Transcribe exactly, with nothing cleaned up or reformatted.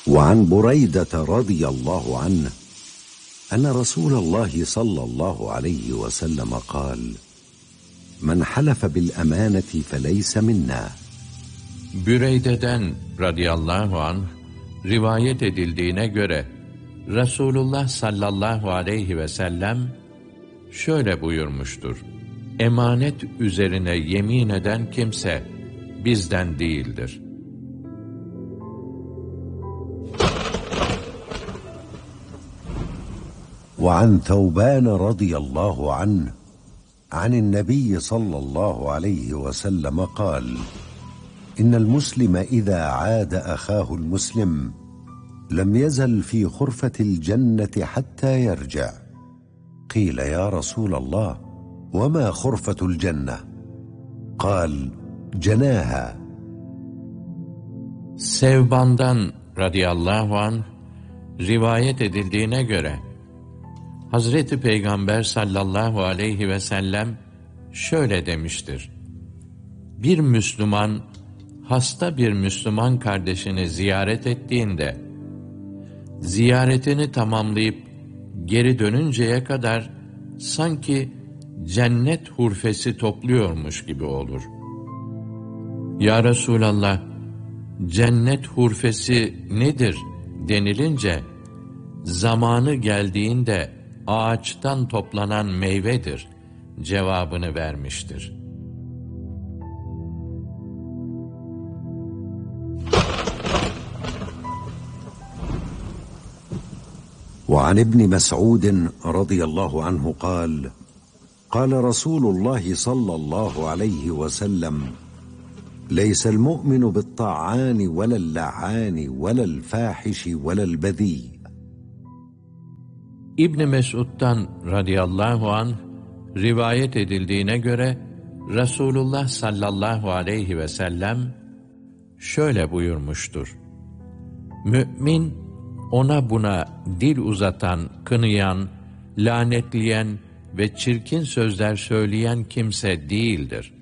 وعن بريدة رضي الله عنه أن رسول الله صلى الله عليه وسلم قال: من حلف بالأمانة فليس منا. Büreyde'den radıyallahu anh rivayet edildiğine göre Resulullah sallallahu aleyhi ve sellem şöyle buyurmuştur: Emanet üzerine yemin eden kimse bizden değildir. وعن ثوبان رضي الله عنه عن النبي صلى الله عليه وسلم قال: إن المسلم إذا عاد أخاه المسلم لم يزل في خرفة الجنة حتى يرجع. قيل: يا رسول الله وما خرفة الجنة؟ قال: جناها. Sevban'dan radıyallahu anh rivayet edildiğine göre Hazreti Peygamber sallallahu aleyhi ve sellem şöyle demiştir: Bir Müslüman hasta bir Müslüman kardeşini ziyaret ettiğinde ziyaretini tamamlayıp geri dönünceye kadar sanki cennet hurfesi topluyormuş gibi olur. Ya Resulallah, cennet hurfesi nedir denilince, zamanı geldiğinde ağaçtan toplanan meyvedir cevabını vermiştir. وعن ابن مسعود رضي الله عنه قال: قال رسول الله صلى الله عليه وسلم: ليس المؤمن بالطعان ولا اللعان ولا الفاحش ولا البذيء. İbn Mes'ud'dan radıyallahu anh rivayet edildiğine göre Resulullah sallallahu aleyhi ve sellem şöyle buyurmuştur: Mü'min ona buna dil uzatan, kınayan, lanetleyen ve çirkin sözler söyleyen kimse değildir.